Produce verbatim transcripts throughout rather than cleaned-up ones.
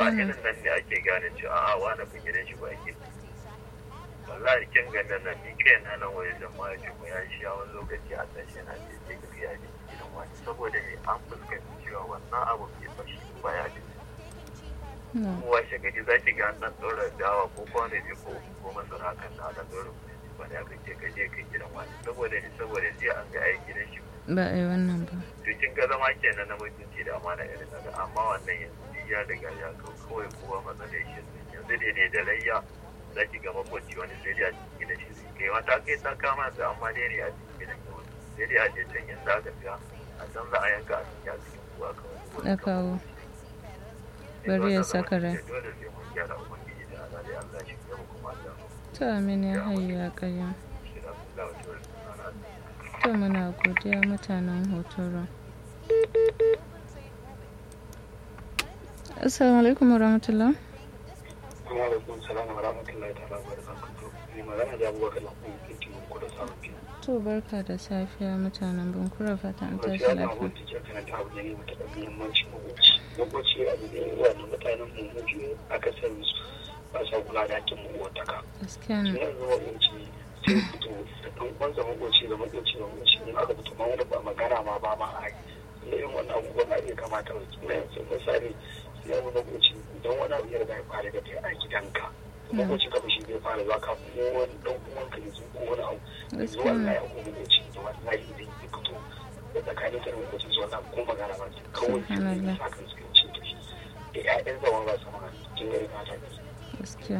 a irin nan ne ake gane cewa a wani fi gidan shi ba ake wallahi kin ganin nan ni kai na nan waje da ma ji mu ya shi a wani lokaci a tashi na ce sai ka ya ji gidan wani saboda ne an fuskanci cewa wannan abu ke fashi ba ya ji kowa shagadi za ki ga an ɗora dawa ko kwano ne ko ko masara kan da aka ɗora ba da aka ce ka je ka gidan wani saboda ne saboda sai an ga ai gidan shi ba a yi wannan ba to kin ga zama kenan na mutunci da amana irin haka amma wannan yanzu ya riga ya kawai kowa matsalar shi yanzu ne ne da layya za ki ga makoci wani sai dai a cikin gidan shi kai wata kai ta kama su amma dai ne a cikin gidan shi sai dai a je can yanzu aka fiya a can za a yanka a cikin a cikin kuwa kawai na kawo bari ya saka rai dole sai mun gyara ubangiji da Allah dai Allah shi ya kuma Allah to amin ya hayyu ya qayyum to muna godiya mutanen hotoro. Assalamu alaikum warahmatullah. Wa alaikum salam wa rahmatullahi ta'ala wa barakatuh. Ni magana da Abubakar Lafiya kinki mun kuda safi. To barka da safiya mutanen Bunkura fatan an tashi lafiya. Wannan take kana ta abu ne mata da muhimmanci magoci. Magoci a cikin wannan mutanen mu muke aka san su ba sa kula da hakkin mu wata Gaskiya ne. Sai zuwa in ci sai fito da dan kwanza magoci da magoci da magoci in aka fito ma wanda ba magana ma ba ma ai. Irin wannan abubuwan da ya kamata mu yanzu misali sai mu magoci don wani abu ya riga ya fara da kai a gidanka magoci ka shi zai fara zuwa kafin ko wani dan uwan ka ne ko wani abu zuwa Allah ya kuma magoci da wallahi idan ya fito da tsakanin ka da magoci zuwa na ko magana ba ce kawai sai ka kan su ci da shi da ƴaƴan zaman ba su magana kin gari ka ta Gaskiya.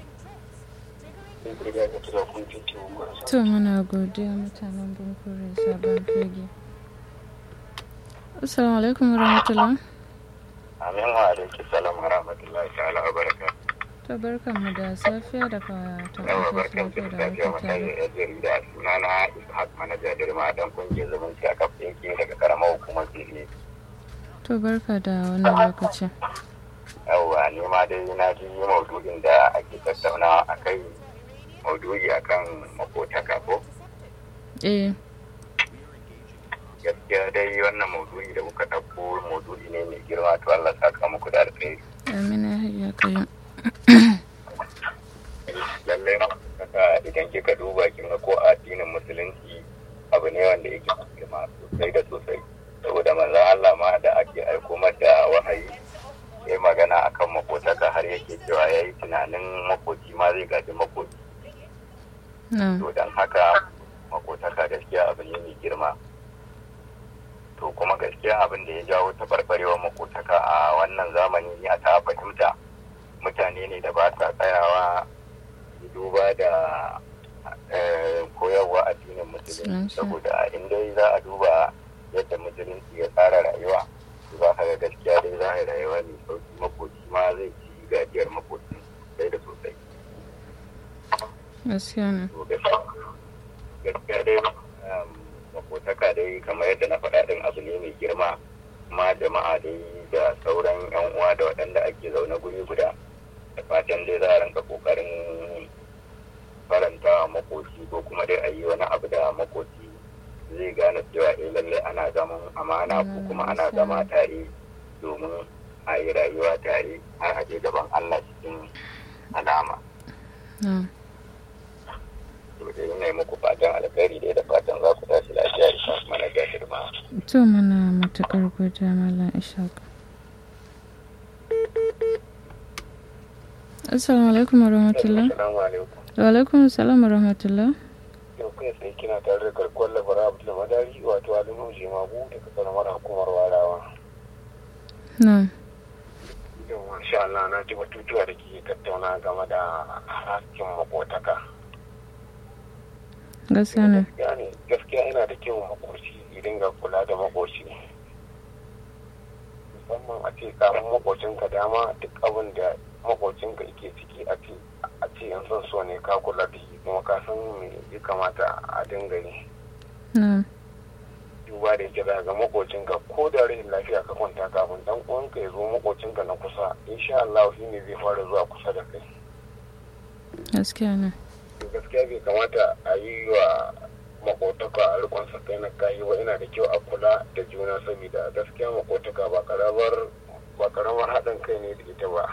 ko da ku da kun fito ko To muna godiya mutanen Bunkura sabon fage. Assalamu alaikum warahmatullah. amin wa alaikum salam wa rahmatullahi ta'ala wa barakatuh To barkanmu da safiya da fatan yawa an tashi barkan ku lafiya da da lafiya muke mata tare. da jarida sunana Ishaq manaja dirma dan kungiyar zumunci a kafin ke daga karamar hukumar Sirri To barka da wannan lokaci. yawa ni ma dai na ji maudu'in da ake tattaunawa akai maudu'i akan makotaka ko Eh, gaskiya dai wannan maudu'i da kuka ɗauko maudu'i ne mai girma to Allah saka muku da alkhairi amin ya hayyu ya qayyum. lallai makotaka idan kika duba kin ga ko addinin musulunci abu ne wanda yake girma sosai da sosai saboda manzon Allah ma da ake aiko mata wahayi ya magana akan makotaka har yake cewa yayi tunanin makoci ma zai gaji makoci Na. to don haka makotaka gaskiya abu ne mai girma to kuma gaskiya abin da ya jawo tabarbarewar makotaka a wannan zamani ne a ta fahimta mutane ne da ba sa tsayawa duba da koyarwa addinin musulunci saboda in dai za a duba yadda musulunci ya tsara rayuwa za ka ga gaskiya dai za a yi rayuwa mai sauki makoci ma zai ci gajiyar makoci sai da sosai Gaskiya ne. gaskiya dai makotaka dai kamar yadda na faɗa ɗin abu ne mai girma ma jama'a dai da sauran yan uwa da waɗanda ake zaune guri guda da fatan dai za a rinka ƙoƙarin faranta makoci ko kuma dai a yi wani abu da makoci zai gane cewa eh lallai ana zaman amana ko kuma ana zama tare domin a yi rayuwa tare har a je gaban Allah cikin alama. Na. da yana yi muku fatan alkhairi dai da fatan za ku tashi lafiya da kuma na gashir ma. To muna matuƙar godiya Malam Ishaq. Assalamu alaikum warahmatullah. Assalamu alaikum. Wa alaikum assalam warahmatullah. Yau kai sai kina tare da garkuwar labara Abdul Madari wato Alimu Jemagu daga karamar hukumar Warawa. Na. Yau masha Allah na ji batutuwa da ke tattauna game da hakkin makotaka. Gaskiya ne. Gaskiya yana da kyau makoci idan ga kula da makoci. Musamman a ce kamun makocinka dama duk abin da makocinka yake ciki a ce a ce yan son so ne ka kula da shi kuma ka san me ya kamata a dinga yi. Na. Duba da yake ga makocinka ko da rashin lafiya ka kwanta kafin dan uwanka ya zo makocinka na kusa insha Allah shi ne zai fara zuwa kusa da kai. Gaskiya ne. Gaskiya bai kamata a yi wa makotaka a rikon sakai na kayi ba yana da kyau a kula da juna saboda gaskiya makotaka ba karamar ba karamar haɗin kai ne da ita ba